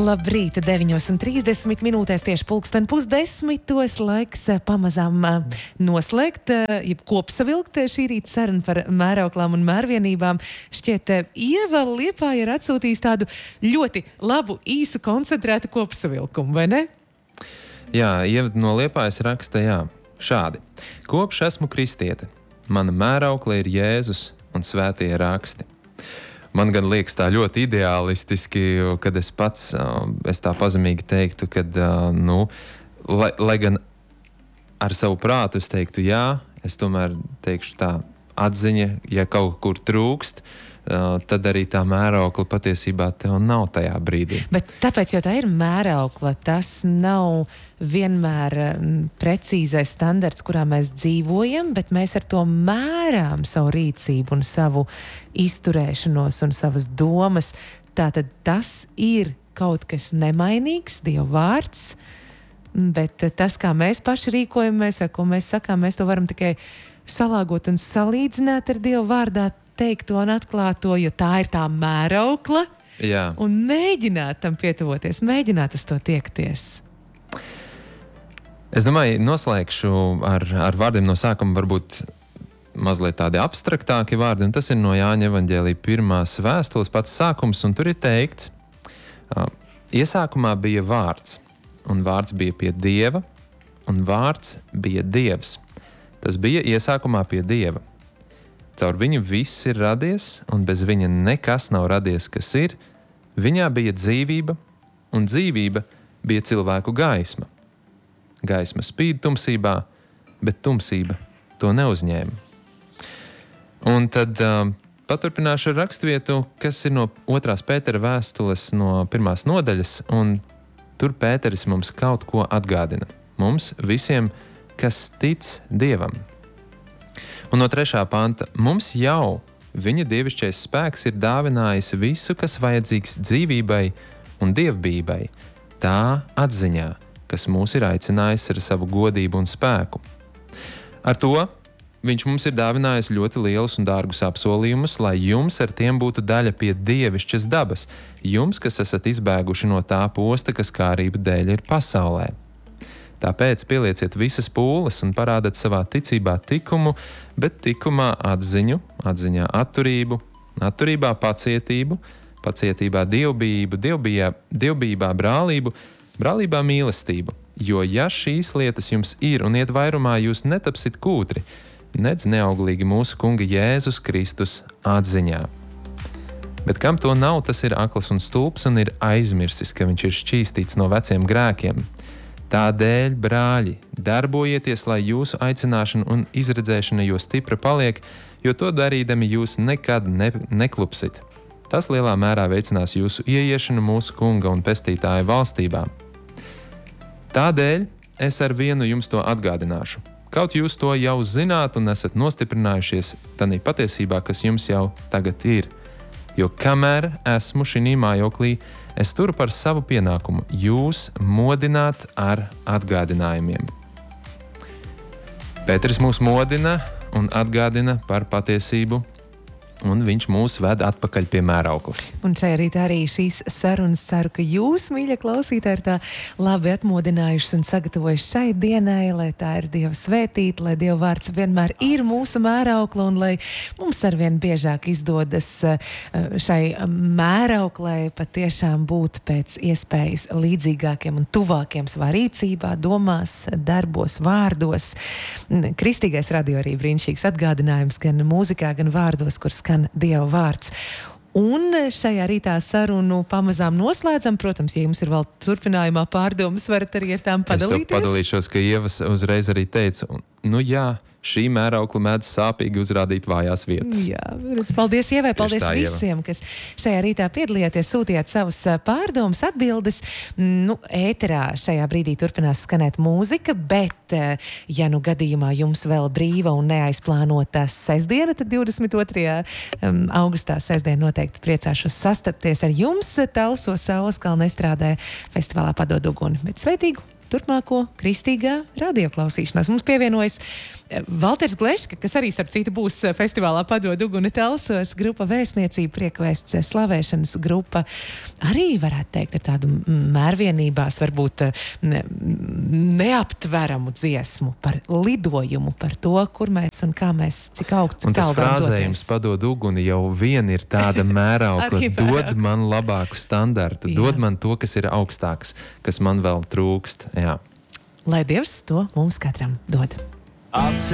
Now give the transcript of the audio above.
Labrīt, 9:30 minūtēs tieši pulksten 9:30. Laiks pamazām noslēgt, jeb kopsavilkt šī rīta saruna par mērauklām un mērvienībām. Šķiet, Ieva Liepāja ir atsūtījis tādu ļoti labu, īsu, koncentrētu kopsavilkumu, vai ne? Jā, Ieva no Liepājas raksta, šādi. Kopš esmu kristiete, mana mēraukla ir Jēzus un svētie raksti. Man gan liekas tā ļoti ideālistiski, kad es pats, es tā pazemīgi teiktu, kad, lai gan ar savu prātu es teiktu jā, es tomēr teikšu tā atziņa, ja kaut kur trūkst, tad arī tā mēraukla patiesībā tev nav tajā brīdī. Bet tāpēc, jo tā ir mēraukla, tas nav vienmēr precīzais standarts, kurā mēs dzīvojam, bet mēs ar to mērām savu rīcību un savu izturēšanos un savas domas. Tātad tas ir kaut kas nemainīgs, Dieva vārds, bet tas, kā mēs paši rīkojamies vai ko mēs sakām, mēs to varam tikai salāgot un salīdzināt ar Dieva vārdā teikto un atklāto, jo tā ir tā mēraukla. Jā. Un mēģināt tam pietuvoties, mēģināt uz to tiekties. Es domāju, noslēgšu ar vārdiem no sākuma, varbūt mazliet tādi abstraktāki vārdi, un tas ir no Jāņa evaņģēlija 1. vēstules pats sākums, un tur ir teikts, iesākumā bija vārds, un vārds bija pie Dieva, un vārds bija Dievs. Tas bija iesākumā pie Dieva. Caur viņu viss ir radies, un bez viņa nekas nav radies, kas ir. Viņā bija dzīvība, un dzīvība bija cilvēku gaisma. Gaisma spīd tumsībā, bet tumsība to neuzņēma. Un tad paturpināšu ar raksturvietu, kas ir no 2. Pētera vēstules no 1. nodaļas, un tur Pēteris mums kaut ko atgādina. Mums visiem, kas tic Dievam. Un no 3. panta, mums jau viņa dievišķais spēks ir dāvinājis visu, kas vajadzīgs dzīvībai un dievbijai, tā atziņā, kas mūs ir aicinājis ar savu godību un spēku. Ar to viņš mums ir dāvinājis ļoti lielus un dārgus apsolījumus, lai jums ar tiem būtu daļa pie dievišķas dabas, jums, kas esat izbēguši no tā posta, kas kārība dēļ ir pasaulē. Tāpēc pielieciet visas pūles un parādat savā ticībā tikumu, bet tikumā atziņu, atziņā atturību, atturībā pacietību, pacietībā dievbijību, dievbijībā brālību, brālībā mīlestību. Jo ja šīs lietas jums ir un iet vairumā, jūs netapsit kūtri, nedz neauglīgi mūsu kunga Jēzus Kristus atziņā. Bet kam to nav, tas ir akls un stulbs un ir aizmirsis, ka viņš ir šķīstīts no veciem grēkiem. Tādēļ, brāļi, darbojieties, lai jūsu aicināšana un izredzēšana jo stipra paliek, jo to darīdami jūs nekad neklupsit. Tas lielā mērā veicinās jūsu ieiešanu mūsu kunga un pestītāja valstībā. Tādēļ es ar vienu jums to atgādināšu. Kaut jūs to jau zināt un esat nostiprinājušies tanī patiesībā, kas jums jau tagad ir. Jo kamēr esmu šinī mājoklī, es turu par savu pienākumu jūs modināt ar atgādinājumiem. Pēteris mūs modina un atgādina par patiesību, un viņš mūs ved atpakaļ pie mērauklas. Un šajā rītā arī šīs sarunas ceru, ka jūs, mīļie klausītāji, ir tā labi atmodinājušas un sagatavojuši šai dienai, lai tā ir Dieva svētīta, lai Dieva vārds vienmēr ir mūsu mēraukla un lai mums arvien biežāk izdodas šai mērauklai patiešām būt pēc iespējas līdzīgākiem un tuvākiem savā rīcībā, domās, darbos, vārdos. Kristīgais radio arī brīnišķīgs atgādinājums gan mūzikā, gan vārdos, kur skan Dieva vārds. Un šajā rītā sarunu pamazām noslēdzam. Protams, ja jums ir vēl turpinājumā pārdomas, varat arī ar tām padalīties. Es tev padalīšos, ka Ievas uzreiz arī teica, šī mēraukla mēdz sāpīgi uzrādīt vājās vietas. Jā, paldies Ievai, paldies tā, visiem, kas šajā rītā piedalījāties, sūtījāt savus pārdomas, atbildes. Ēterā šajā brīdī turpinās skanēt mūzika, bet, ja gadījumā jums vēl brīva un neaizplānota sestdiena, tad 22. augustā sestdiena noteikti priecāšos sastapties ar jums Talsos Saules kalna estrādē festivālā Padod uguni. Bet sveitīgu turpmāko kristīgā radioklausīšanās. Mums pievienojas Valters Gleška, kas arī starp citu būs festivālā Padod uguni Telsos, grupa Vēstniecība, priekvēsts slavēšanas grupa, arī varētu teikt ar tādu mērvienībās, varbūt neaptveramu dziesmu par lidojumu, par to, kur mēs un kā mēs, cik augstu, cik tālu varam doties. Un tas frāzējums Padod uguni jau vien ir tāda mēraukla, dod man labāku standartu, dod man to, kas ir augstāks, kas man vēl trūkst. Jā. Lai Dievs to mums katram dod.